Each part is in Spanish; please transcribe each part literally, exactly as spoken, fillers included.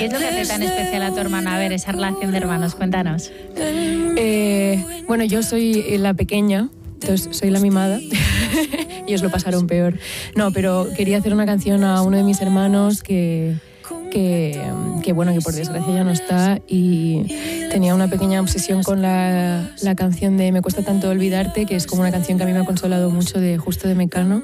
¿Qué es lo que hace tan especial a tu hermana? A ver, esa relación de hermanos, cuéntanos. Eh, bueno, yo soy la pequeña, entonces soy la mimada. Y os lo pasaron peor. No, pero quería hacer una canción a uno de mis hermanos que, que, que bueno, que por desgracia ya no está, y tenía una pequeña obsesión con la, la canción de Me cuesta tanto olvidarte, que es como una canción que a mí me ha consolado mucho, de Justo de Mecano,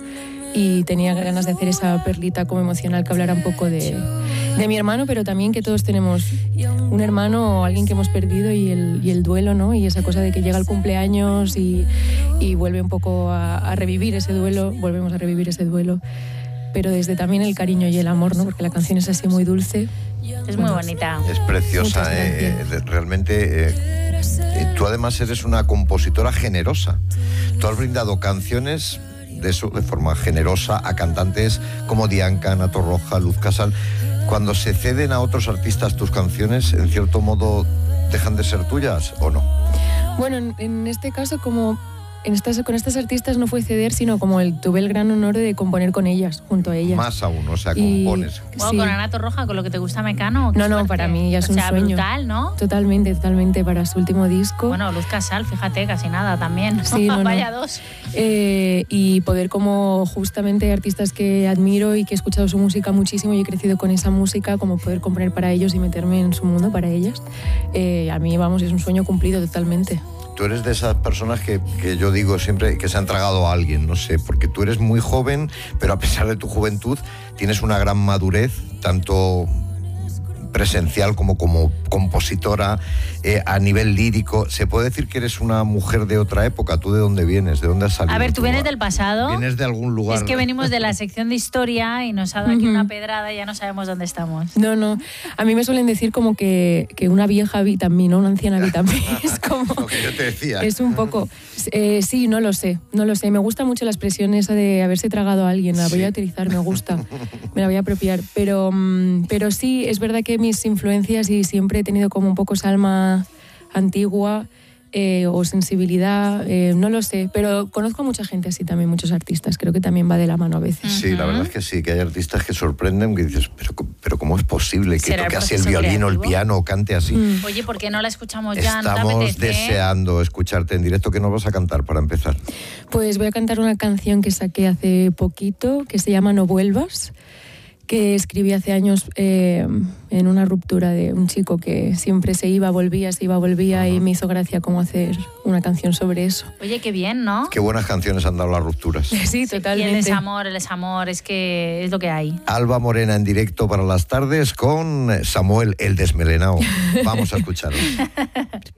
y tenía ganas de hacer esa perlita como emocional que hablara un poco de, de mi hermano, pero también que todos tenemos un hermano o alguien que hemos perdido, y el, y el duelo, ¿no? Y esa cosa de que llega el cumpleaños y, y vuelve un poco a, a revivir ese duelo, volvemos a revivir ese duelo, pero desde también el cariño y el amor, ¿no? Porque la canción es así muy dulce. Es muy bonita. Es preciosa, eh, realmente. Eh, eh, tú además eres una compositora generosa. Tú has brindado canciones de eso, de forma generosa, a cantantes como Dianca, Ana Torroja, Luz Casal. Cuando se ceden a otros artistas tus canciones, en cierto modo, ¿dejan de ser tuyas o no? Bueno, en, en este caso, como en estas, con estas artistas no fue ceder, sino como el, tuve el gran honor de componer con ellas, junto a ellas. Más aún, o sea, y, compones. Bueno, sí. con Ana Torroja, con lo que te gusta Mecano. No, no, suerte. para mí ya es o un sea, sueño. brutal, ¿no? Totalmente, totalmente, para su último disco. Bueno, Luz Casal, fíjate, casi nada también. Sí, no, no. Vaya dos. Eh, y poder, como justamente artistas que admiro y que he escuchado su música muchísimo y he crecido con esa música, como poder componer para ellos y meterme en su mundo para ellas, eh, a mí, vamos, es un sueño cumplido totalmente. Tú eres de esas personas que, que yo digo siempre que se han tragado a alguien, no sé, porque tú eres muy joven, pero a pesar de tu juventud tienes una gran madurez, tanto presencial como como compositora, eh, a nivel lírico. ¿Se puede decir que eres una mujer de otra época? ¿Tú de dónde vienes? ¿De dónde has salido? A ver, tú vienes lugar? del pasado. ¿Vienes de algún lugar? Es que venimos de la sección de historia y nos ha dado aquí una pedrada y ya no sabemos dónde estamos. No, no. A mí me suelen decir como que, que una vieja habita en mí, ¿no? Una anciana habita en mí. Es como... Lo que yo te decía. Es un poco... Eh, sí, no lo sé, no lo sé. Me gusta mucho la expresión esa de haberse tragado a alguien. La voy Sí. a utilizar, me gusta. Me la voy a apropiar. Pero, pero sí, es verdad que mis influencias, y siempre he tenido como un poco esa alma antigua, eh, o sensibilidad, eh, no lo sé, pero conozco a mucha gente así también, muchos artistas, creo que también va de la mano a veces. Sí, la verdad es que sí, que hay artistas que sorprenden, que dices, pero, pero ¿cómo es posible que ¿Será toque el así el proceso violín o el creativo? piano o cante así? Mm. Oye, ¿por qué no la escuchamos ya? ¿No te Estamos apetece? deseando escucharte en directo. ¿Qué nos vas a cantar para empezar? Pues voy a cantar una canción que saqué hace poquito, que se llama No vuelvas, que escribí hace años eh, en una ruptura de un chico que siempre se iba, volvía, se iba, volvía, uh-huh. y me hizo gracia como hacer una canción sobre eso. Oye, qué bien, ¿no? Qué buenas canciones han dado las rupturas. Sí, totalmente. Y el desamor, el desamor, es que es lo que hay. Alba Morena en directo para las tardes con Samuel el Desmelenao. Vamos a escucharlo.